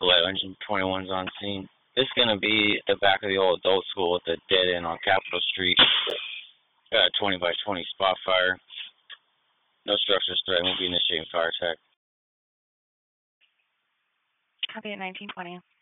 Engine 21's on scene. This is going to be the back of the old adult school at the dead end on Capitol Street. 20 by 20 spot fire. No structures threat. Won't be initiating fire attack. Copy at 1920.